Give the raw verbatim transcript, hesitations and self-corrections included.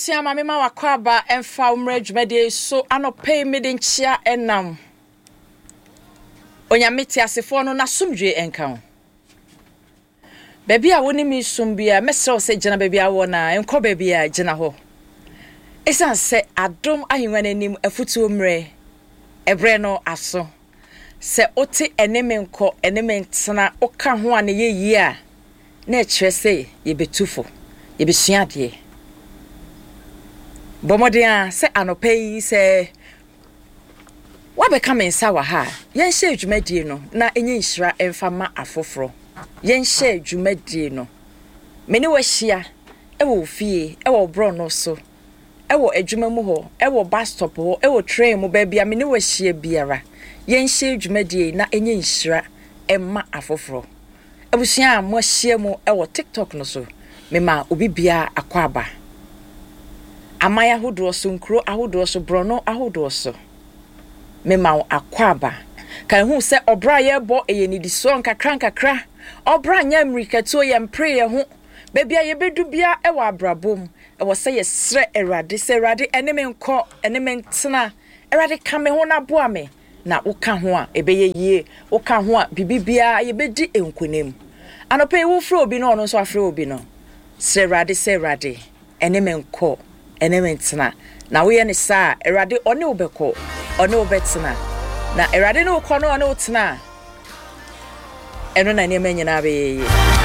Abusia mama ma wakwaba emfa umre dwumade so anope mede nchia enam. Onyamete asefo no na somdwe enka ho. Baby a woni mi sombia mesre se gina baby a wona enko baby a gina ho. Esan se adom ahwenwa nanim afutu umre ebre no aso. Se oti eneme nko eneme ntena oka ho ane yeyi a na ekire se yebetufo yebesua de. Bomodia se anopai se wabeka mensa wa ha yen hye dwumadie no na enye nhira emfa ma afoforo yen hye dwumadie no meni wa hia ewo fie ewo bro no so ewo adwuma mu ho ewo bus stop ho ewo train mu ba bia meni wa hia biara yen hye dwumadie na enye nhira emma afoforo abusua mo hia mu ewo TikTok no so mema obi bia akwaba amaya hodo so nkro ahodo so brono ahodo so mema akwaba kan hu se obra ye bo eyenidi so nkakra nkakra obra nya amerika to ye mpre ye ho bebia ye bedu bia e wa abrabom e wo se ye sre erade se erade eneme nko eneme ntena erade ka me ho na boa me na woka ho a ebeye yie woka ho a bibibia ye bedi enkonem anope wo fro obi no no so afre obi no sre erade se erade eneme nko eneme ntena na wo ye ne sa erade one obeko one obetena na erade no ko no one otena eno na ne manyina be